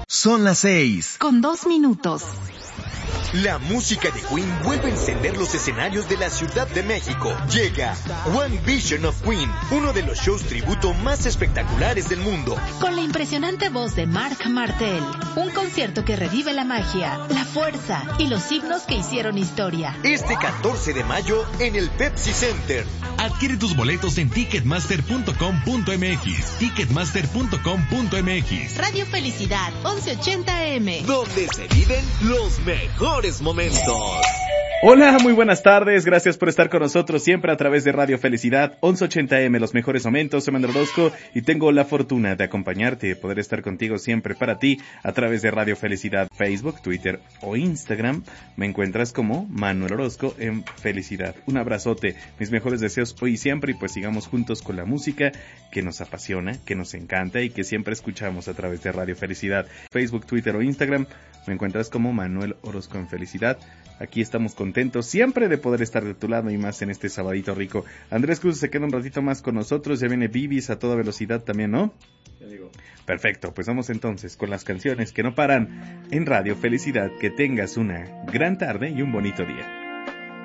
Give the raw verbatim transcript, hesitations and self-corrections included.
Son las seis. Con dos minutos. La música de Queen vuelve a encender los escenarios de la Ciudad de México. Llega One Vision of Queen, uno de los shows tributo más espectaculares del mundo. Con la impresionante voz de Marc Martel, un concierto que revive la magia, la fuerza y los himnos que hicieron historia. Este catorce de mayo en el Pepsi Center. Adquiere tus boletos en ticketmaster punto com punto m x. ticketmaster punto com punto m x. Radio Felicidad, once ochenta A M. Donde se viven los mejores momentos. Hola, muy buenas tardes, gracias por estar con nosotros siempre a través de Radio Felicidad, once ochenta A M, los mejores momentos. Soy Manuel Orozco y tengo la fortuna de acompañarte, de poder estar contigo siempre para ti a través de Radio Felicidad, Facebook, Twitter o Instagram. Me encuentras como Manuel Orozco en Felicidad. Un abrazote, mis mejores deseos hoy y siempre, y pues sigamos juntos con la música que nos apasiona, que nos encanta y que siempre escuchamos a través de Radio Felicidad, Facebook, Twitter o Instagram. Me encuentras como Manuel Orozco en Felicidad. Aquí estamos contentos siempre de poder estar de tu lado y más en este sabadito rico. Andrés Cruz se queda un ratito más con nosotros, ya viene Bibis a toda velocidad también, ¿no? Ya digo. Perfecto, pues vamos entonces con las canciones que no paran en Radio Felicidad. Que tengas una gran tarde y un bonito día.